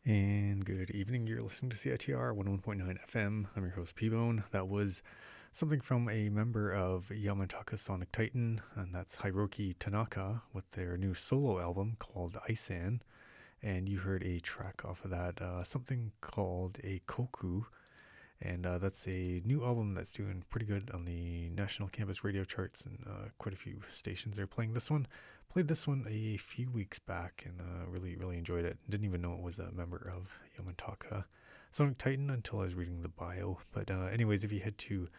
And good evening. You're listening to CITR 101.9 FM. I'm your host, P-Bone. That was something from a member of Yamataka Sonic Titan, and that's Hiroki Tanaka with their new solo album called Isan. And you heard a track off of that, something called a Koku. And that's a new album that's doing pretty good on the National Campus Radio charts, and quite a few stations are playing this one. Played this one a few weeks back and really enjoyed it. Didn't even know it was a member of Yamataka Sonic Titan until I was reading the bio. But anyways, if you head to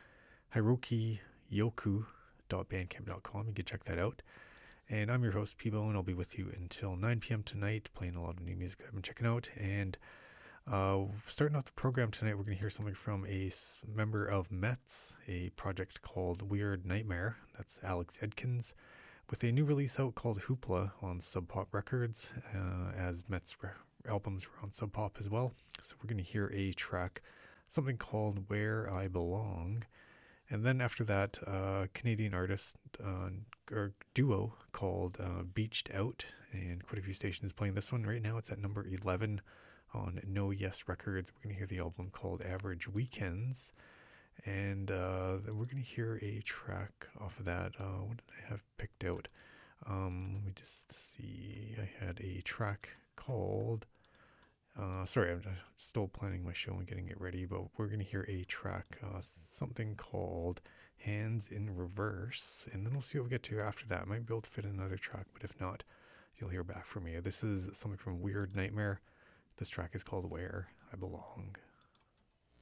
hirokiyoku.bandcamp.com, you can check that out. And I'm your host, P-Bone. I'll be with you until 9 p.m. tonight, playing a lot of new music that I've been checking out. And starting off the program tonight, we're going to hear something from a member of Mets, a project called Weird Nightmare. That's Alex Edkins, with a new release out called Hoopla on Sub Pop Records, as Mets albums were on Sub Pop as well. So we're going to hear a track, something called Where I Belong. And then after that, Canadian artist or duo called Beached Out, and quite a few stations playing this one right now. It's at number 11 on No Yes Records. We're going to hear the album called Average Weekends, and then we're going to hear a track off of that. What did I have picked out? Let me just see. I had a track called sorry, I'm still planning my show and getting it ready, but we're going to hear a track, something called Hands in Reverse, and then we'll see what we get to after that. I might be able to fit another track, but if not, you'll hear back from me. This is something from Weird Nightmare. This track is called Where I Belong.